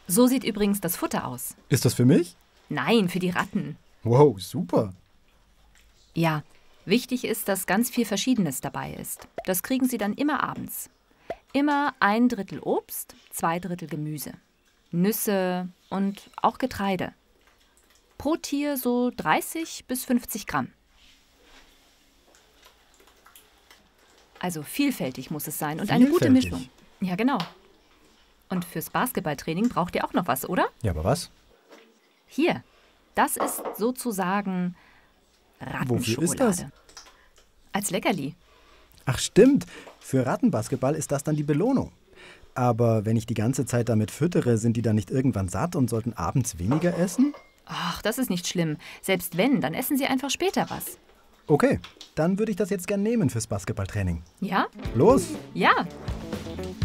So sieht übrigens das Futter aus. Ist das für mich? Nein, für die Ratten. Wow, super. Ja, wichtig ist, dass ganz viel Verschiedenes dabei ist. Das kriegen sie dann immer abends. Immer 1/3 Obst, 2/3 Gemüse. Nüsse und auch Getreide. Pro Tier so 30 bis 50 Gramm. Also vielfältig muss es sein und eine gute Vielfältig? Mischung. Ja, genau. Und fürs Basketballtraining braucht ihr auch noch was, oder? Ja, aber was? Hier, das ist sozusagen Wofür ist das? Rattenschokolade. Als Leckerli. Ach stimmt, für Rattenbasketball ist das dann die Belohnung. Aber wenn ich die ganze Zeit damit füttere, sind die dann nicht irgendwann satt und sollten abends weniger essen? Ach, das ist nicht schlimm. Selbst wenn, dann essen sie einfach später was. Okay, dann würde ich das jetzt gern nehmen fürs Basketballtraining. Ja? Los! Ja.